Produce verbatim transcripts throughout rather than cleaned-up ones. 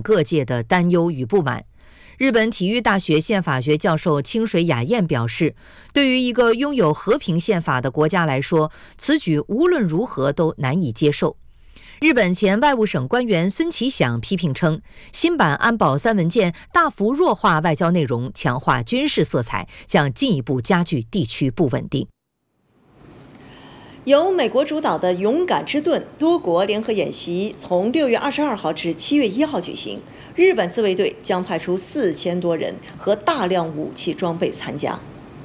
各界的担忧与不满。日本体育大学宪法学教授清水雅彦表示，对于一个拥有和平宪法的国家来说，此举无论如何都难以接受。日本前外务省官员孙其享批评称，新版安保三文件大幅弱化外交内容，强化军事色彩，将进一步加剧地区不稳定。 由美国主导的勇敢之盾多国联合演习从六月二十二号至七月一号举行，日本自卫队将派出四千多人和大量武器装备参加。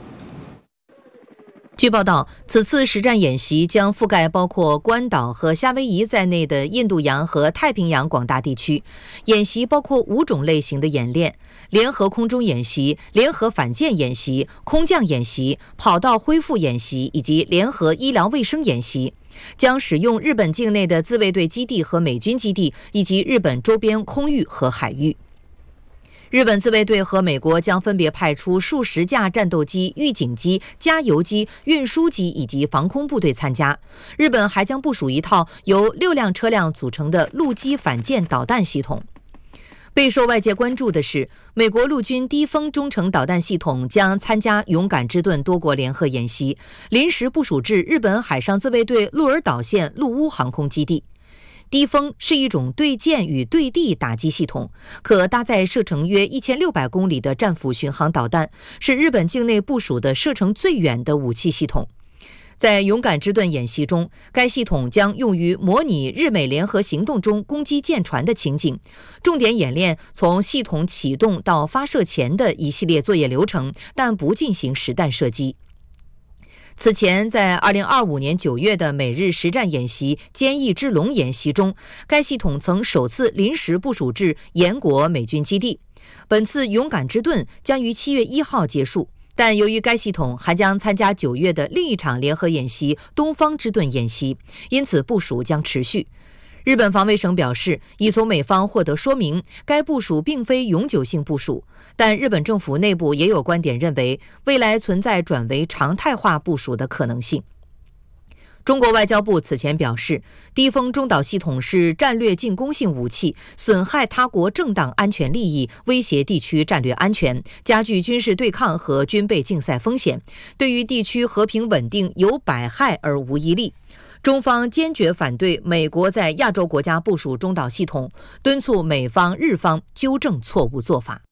据报道，此次实战演习将覆盖包括关岛和夏威夷在内的印度洋和太平洋广大地区。演习包括五种类型的演练：联合空中演习、联合反舰演习、空降演习、跑道恢复演习以及联合医疗卫生演习。将使用日本境内的自卫队基地和美军基地，以及日本周边空域和海域。日本自卫队和美国将分别派出数十架战斗机、预警机、加油机、运输机以及防空部队参加。日本还将部署一套由六辆车辆组成的陆基反舰导弹系统。备受外界关注的是，美国陆军低风中程导弹系统将参加勇敢之盾多国联合演习，临时部署至日本海上自卫队鹿儿岛县陆屋航空基地。低风是一种对舰与对地打击系统，可搭载射程约一千六百公里的战斧巡航导弹，是日本境内部署的射程最远的武器系统。在勇敢之盾演习中，该系统将用于模拟日美联合行动中攻击舰船的情景，重点演练从系统启动到发射前的一系列作业流程，但不进行实弹射击。此前，在二零二五年九月的美日实战演习“坚毅之龙”演习中，该系统曾首次临时部署至岩国美军基地。本次勇敢之盾将于七月一号结束，但由于该系统还将参加九月的另一场联合演习“东方之盾”演习，因此部署将持续。日本防卫省表示，已从美方获得说明，该部署并非永久性部署，但日本政府内部也有观点认为，未来存在转为常态化部署的可能性。中国外交部此前表示，低风中导系统是战略进攻性武器，损害他国正当安全利益，威胁地区战略安全，加剧军事对抗和军备竞赛风险，对于地区和平稳定有百害而无一利。中方坚决反对美国在亚洲国家部署中导系统，敦促美方、日方纠正错误做法。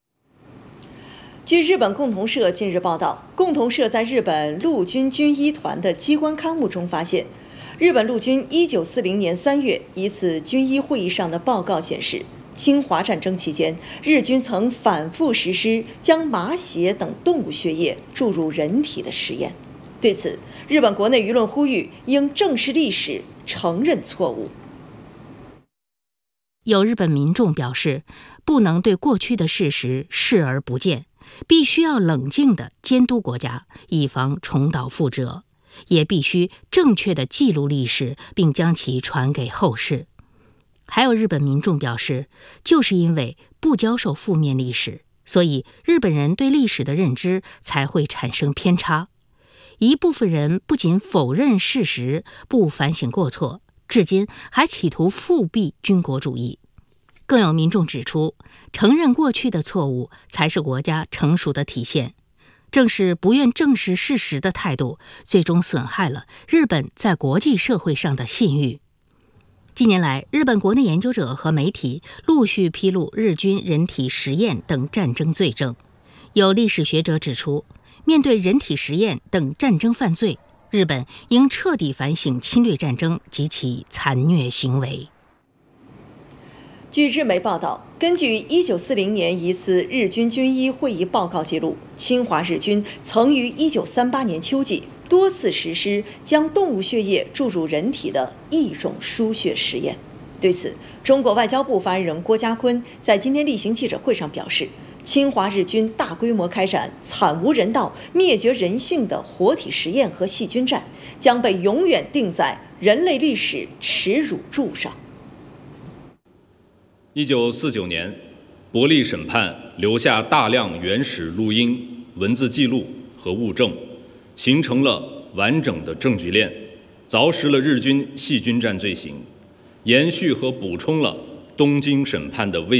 据日本共同社近日报道，共同社在日本陆军军医团的机关刊物中发现，日本陆军一九四零年三月一次军医会议上的报告显示，侵华战争期间，日军曾反复实施将马血等动物血液注入人体的实验。对此，日本国内舆论呼吁应正视历史，承认错误。 有日本民众表示，不能对过去的事实视而不见，必须要冷静地监督国家，以防重蹈覆辙，也必须正确地记录历史，并将其传给后世。还有日本民众表示，就是因为不教授负面历史，所以日本人对历史的认知才会产生偏差。一部分人不仅否认事实，不反省过错，至今还企图复辟军国主义。更有民众指出，承认过去的错误才是国家成熟的体现。正是不愿正视事实的态度，最终损害了日本在国际社会上的信誉。近年来，日本国内研究者和媒体陆续披露日军人体实验等战争罪证。有历史学者指出，面对人体实验等战争犯罪，日本应彻底反省侵略战争及其残虐行为。 据日媒报道，根据一九四零年一次日军军医会议报告记录，侵华日军曾于一九三八年秋季多次实施将动物血液注入人体的异种输血实验。对此，中国外交部发言人郭家坤在今天例行记者会上表示，侵华日军大规模开展惨无人道、灭绝人性的活体实验和细菌战，将被永远钉在人类历史耻辱柱上。 一九四九年，伯利审判留下大量原始录音、文字记录和物证，形成了完整的证据链，凿实了日军细菌战罪行，延续和补充了东京审判的未